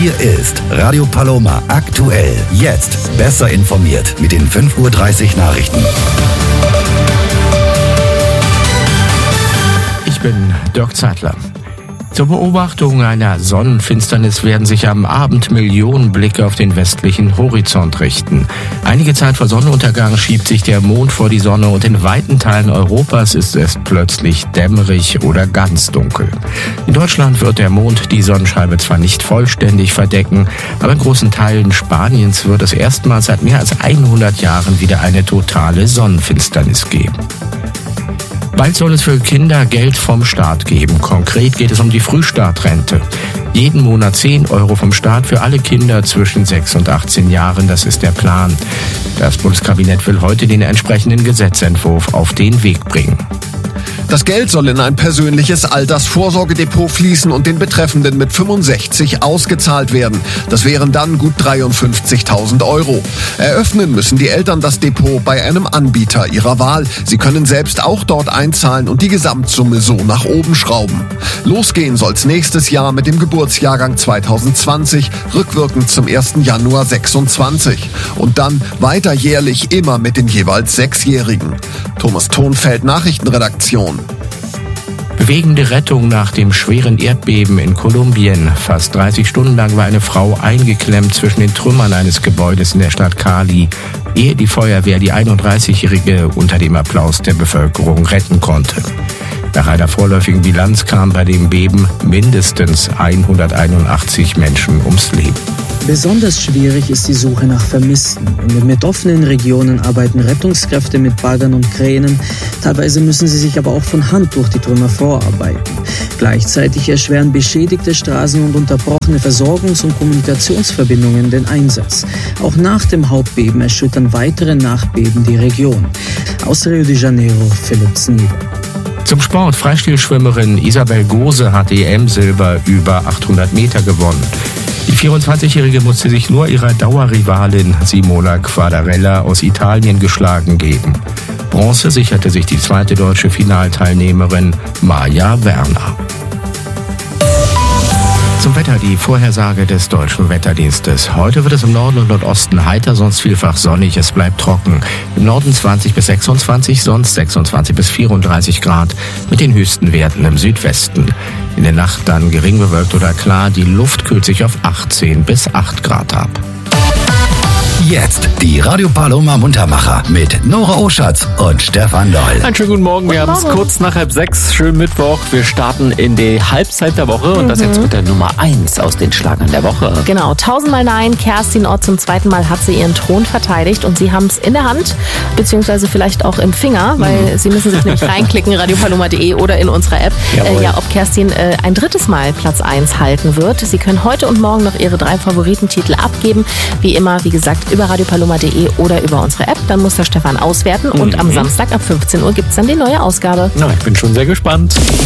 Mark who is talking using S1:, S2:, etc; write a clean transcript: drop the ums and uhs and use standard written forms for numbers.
S1: Hier ist Radio Paloma aktuell. Jetzt besser informiert mit den 5:30 Uhr Nachrichten.
S2: Ich bin Dirk Zeitler. Zur Beobachtung einer Sonnenfinsternis werden sich am Abend Millionen Blicke auf den westlichen Horizont richten. Einige Zeit vor Sonnenuntergang schiebt sich der Mond vor die Sonne und in weiten Teilen Europas ist es plötzlich dämmerig oder ganz dunkel. In Deutschland wird der Mond die Sonnenscheibe zwar nicht vollständig verdecken, aber in großen Teilen Spaniens wird es erstmals seit mehr als 100 Jahren wieder eine totale Sonnenfinsternis geben. Bald soll es für Kinder Geld vom Staat geben. Konkret geht es um die Frühstartrente. Jeden Monat 10 € vom Staat für alle Kinder zwischen 6 und 18 Jahren. Das ist der Plan. Das Bundeskabinett will heute den entsprechenden Gesetzentwurf auf den Weg bringen.
S3: Das Geld soll in ein persönliches Altersvorsorgedepot fließen und den Betreffenden mit 65 ausgezahlt werden. Das wären dann gut 53.000 €. Eröffnen müssen die Eltern das Depot bei einem Anbieter ihrer Wahl. Sie können selbst auch dort einzahlen und die Gesamtsumme so nach oben schrauben. Losgehen soll's nächstes Jahr mit dem Geburtsjahrgang 2020, rückwirkend zum 1. Januar 26. Und dann weiter jährlich immer mit den jeweils 6-Jährigen. Thomas Thonfeld, Nachrichtenredaktion.
S2: Bewegende Rettung nach dem schweren Erdbeben in Kolumbien. Fast 30 Stunden lang war eine Frau eingeklemmt zwischen den Trümmern eines Gebäudes in der Stadt Cali, ehe die Feuerwehr die 31-Jährige unter dem Applaus der Bevölkerung retten konnte. Nach einer vorläufigen Bilanz kamen bei dem Beben mindestens 181 Menschen ums Leben.
S4: Besonders schwierig ist die Suche nach Vermissten. In den betroffenen Regionen arbeiten Rettungskräfte mit Baggern und Kränen. Teilweise müssen sie sich aber auch von Hand durch die Trümmer vorarbeiten. Gleichzeitig erschweren beschädigte Straßen und unterbrochene Versorgungs- und Kommunikationsverbindungen den Einsatz. Auch nach dem Hauptbeben erschüttern weitere Nachbeben die Region. Aus Rio de Janeiro, Philipp Sneeder.
S2: Zum Sport. Freistilschwimmerin Isabel Gose hat EM-Silber über 800 Meter gewonnen. Die 24-Jährige musste sich nur ihrer Dauerrivalin Simona Quadarella aus Italien geschlagen geben. Bronze sicherte sich die zweite deutsche Finalteilnehmerin Maja Werner. Zum Wetter die Vorhersage des Deutschen Wetterdienstes. Heute wird es im Norden und Nordosten heiter, sonst vielfach sonnig. Es bleibt trocken. Im Norden 20 bis 26, sonst 26 bis 34 Grad mit den höchsten Werten im Südwesten. In der Nacht dann gering bewölkt oder klar. Die Luft kühlt sich auf 18 bis 8 Grad ab.
S1: Jetzt die Radio Paloma Muntermacher mit Nora Oschatz und Stefan Doll.
S5: Einen schönen guten Morgen. Wir haben es kurz nach 5:30. Schönen Mittwoch. Wir starten in die Halbzeit der Woche und das jetzt mit der Nummer 1 aus den Schlagern der Woche.
S6: Genau, 1000-mal Nein. Kerstin Ott zum zweiten Mal hat sie ihren Thron verteidigt und sie haben es in der Hand, beziehungsweise vielleicht auch im Finger, weil sie müssen sich nämlich reinklicken, radiopaloma.de oder in unserer App, ob Kerstin ein drittes Mal Platz 1 halten wird. Sie können heute und morgen noch ihre 3 Favoritentitel abgeben. Wie immer, wie gesagt, über radiopaloma.de oder über unsere App. Dann muss der Stefan auswerten und am Samstag ab 15 Uhr gibt es dann die neue Ausgabe.
S5: Na, ich bin schon sehr gespannt.